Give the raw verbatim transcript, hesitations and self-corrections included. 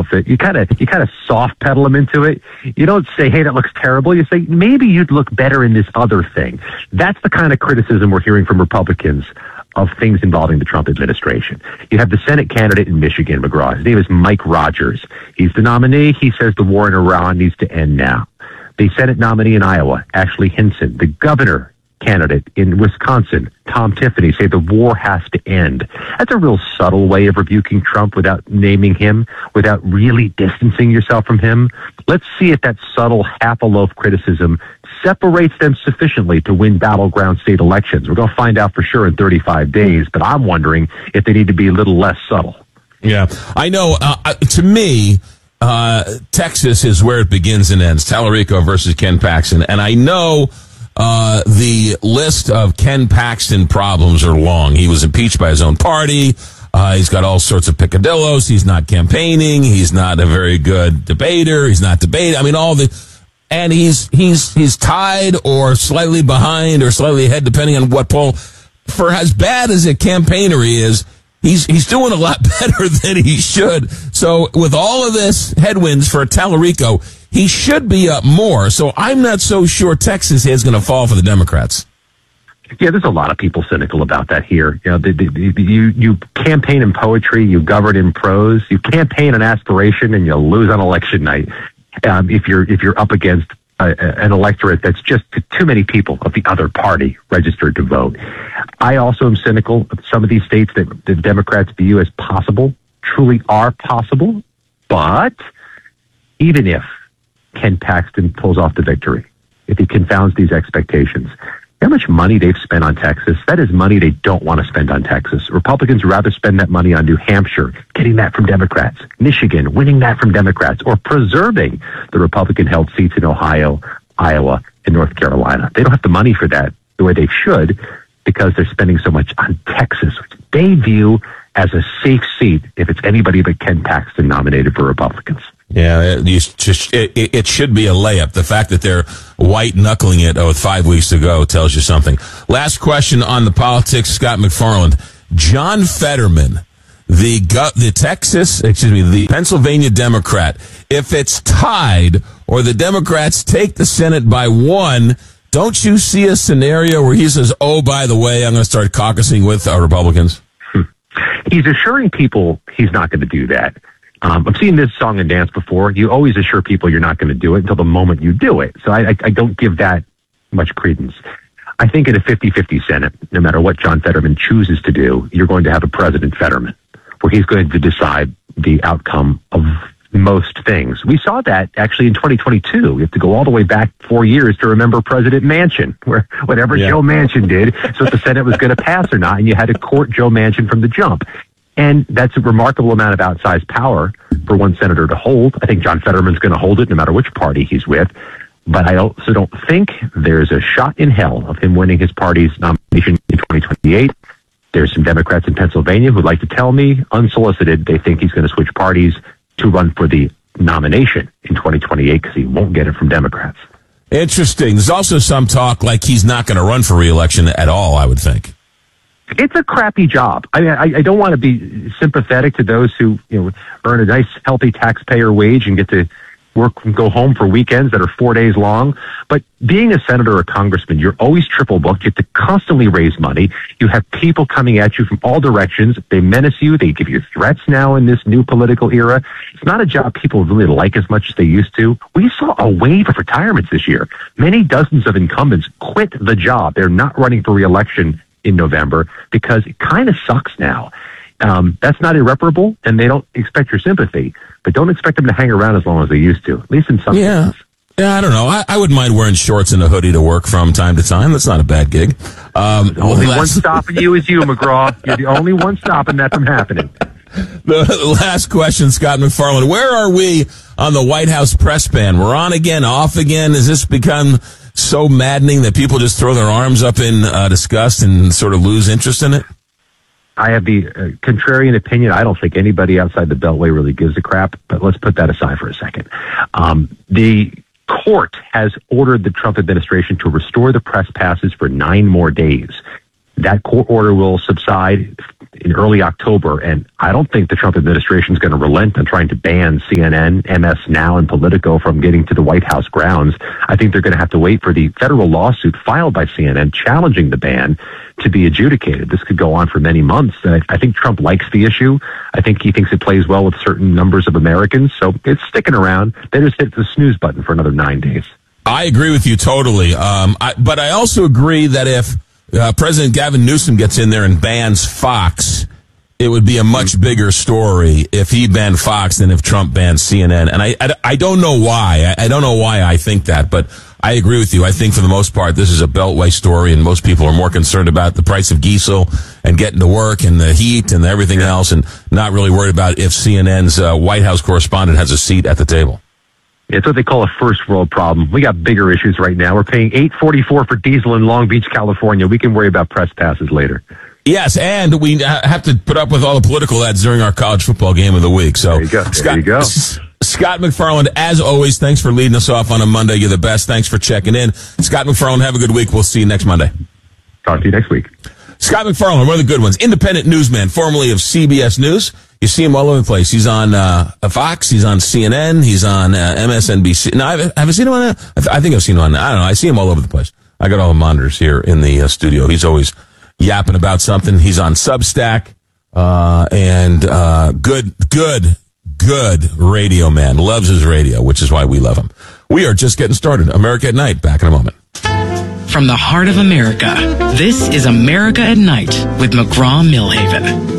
outfit. You kind of you kind of soft pedal them into it. You don't say, hey, that looks terrible. You say, maybe you'd look better in this other thing. That's the kind of criticism we're hearing from Republicans of things involving the Trump administration. You have the Senate candidate in Michigan, McGraw. His name is Mike Rogers. He's the nominee. He says the war in Iran needs to end now. The Senate nominee in Iowa, Ashley Hinson. The governor candidate in Wisconsin, Tom Tiffany, say the war has to end. That's a real subtle way of rebuking Trump without naming him, without really distancing yourself from him. Let's see if that subtle half-a-loaf criticism separates them sufficiently to win battleground state elections. We're going to find out for sure in thirty-five days, but I'm wondering if they need to be a little less subtle. Yeah, I know. Uh, to me, uh, Texas is where it begins and ends. Tallarico versus Ken Paxton. And I know uh, the list of Ken Paxton problems are long. He was impeached by his own party. Uh, he's got all sorts of picadillos. He's not campaigning. He's not a very good debater. He's not debating. I mean, all the... And he's he's he's tied or slightly behind or slightly ahead, depending on what poll. For as bad as a campaigner he is, he's he's doing a lot better than he should. So with all of this headwinds for Tallarico, he should be up more. So I'm not so sure Texas is going to fall for the Democrats. Yeah, there's a lot of people cynical about that here. You know, the, the, the, you you campaign in poetry, you govern in prose. You campaign an aspiration, and you lose on election night. Um, if you're if you're up against a, a, an electorate that's just too many people of the other party registered to vote. I also am cynical of some of these states that the Democrats view as possible, truly are possible. But even if Ken Paxton pulls off the victory, if he confounds these expectations, how much money they've spent on Texas, that is money they don't want to spend on Texas. Republicans would rather spend that money on New Hampshire, getting that from Democrats, Michigan, winning that from Democrats, or preserving the Republican-held seats in Ohio, Iowa, and North Carolina. They don't have the money for that the way they should because they're spending so much on Texas, which they view as a safe seat if it's anybody but Ken Paxton nominated for Republicans. Yeah, it, just, it, it should be a layup. The fact that they're white-knuckling it oh, five weeks ago tells you something. Last question on the politics, Scott McFarland. John Fetterman, the the Texas, excuse me, the Pennsylvania Democrat, if it's tied or the Democrats take the Senate by one, don't you see a scenario where he says, oh, by the way, I'm going to start caucusing with our Republicans? He's assuring people he's not going to do that. Um, I've seen this song and dance before. You always assure people you're not going to do it until the moment you do it. So I, I, I don't give that much credence. I think in a fifty-fifty Senate, no matter what John Fetterman chooses to do, you're going to have a President Fetterman, where he's going to decide the outcome of most things. We saw that actually in twenty twenty-two. We have to go all the way back four years to remember President Manchin, where whatever yeah. Joe Manchin did, so if the Senate was going to pass or not, and you had to court Joe Manchin from the jump. And that's a remarkable amount of outsized power for one senator to hold. I think John Fetterman's going to hold it no matter which party he's with. But I also don't think there's a shot in hell of him winning his party's nomination in twenty twenty-eight. There's some Democrats in Pennsylvania who'd like to tell me, unsolicited, they think he's going to switch parties to run for the nomination in twenty twenty-eight because he won't get it from Democrats. Interesting. There's also some talk like he's not going to run for re-election at all, I would think. It's a crappy job. I mean, I, I don't want to be sympathetic to those who, you know, earn a nice, healthy taxpayer wage and get to work and go home for weekends that are four days long. But being a senator or congressman, you're always triple booked. You have to constantly raise money. You have people coming at you from all directions. They menace you. They give you threats now in this new political era. It's not a job people really like as much as they used to. We saw a wave of retirements this year. Many dozens of incumbents quit the job. They're not running for re-election in November because it kind of sucks now. Um, that's not irreparable, and they don't expect your sympathy, but don't expect them to hang around as long as they used to, at least in some yeah. cases. Yeah, I don't know. I, I wouldn't mind wearing shorts and a hoodie to work from time to time. That's not a bad gig. Um, the only last... one stopping you is you, McGraw. You're the only one stopping that from happening. The last question, Scott McFarland. Where are we on the White House press ban? We're on again, off again. Has this become so maddening that people just throw their arms up in uh, disgust and sort of lose interest in it? I have the uh, contrarian opinion. I don't think anybody outside the Beltway really gives a crap, but let's put that aside for a second. Um, the court has ordered the Trump administration to restore the press passes for nine more days. That court order will subside in early October, and I don't think the Trump administration is going to relent on trying to ban C N N, M S Now, and Politico from getting to the White House grounds. I think they're going to have to wait for the federal lawsuit filed by C N N challenging the ban to be adjudicated. This could go on for many months. And I, I think Trump likes the issue. I think he thinks it plays well with certain numbers of Americans, so it's sticking around. They just hit the snooze button for another nine days. I agree with you totally. Um, I, but I also agree that if uh, President Gavin Newsom gets in there and bans Fox, it would be a much bigger story if he banned Fox than if Trump banned C N N. And I, I, I don't know why. I, I don't know why I think that, but I agree with you. I think for the most part, this is a Beltway story, and most people are more concerned about the price of diesel and getting to work and the heat and everything else, and not really worried about if C N N's uh, White House correspondent has a seat at the table. It's what they call a first world problem. We got bigger issues right now. We're paying eight forty-four for diesel in Long Beach, California. We can worry about press passes later. Yes, and we have to put up with all the political ads during our college football game of the week. So there you go. There Scott, you go. Scott McFarland, as always, thanks for leading us off on a Monday. You're the best. Thanks for checking in. Scott McFarland, have a good week. We'll see you next Monday. Talk to you next week. Scott McFarland, one of the good ones, independent newsman, formerly of C B S News. You see him all over the place. He's on uh, Fox. He's on C N N. He's on uh, M S N B C. No, I've, have I seen him on that? I, th- I think I've seen him on that. I don't know. I see him all over the place. I got all the monitors here in the uh, studio. He's always yapping about something. He's on Substack. Uh, and uh, good, good, good radio man. Loves his radio, which is why we love him. We are just getting started. America at Night. Back in a moment. From the heart of America, this is America at Night with McGraw-Milhaven.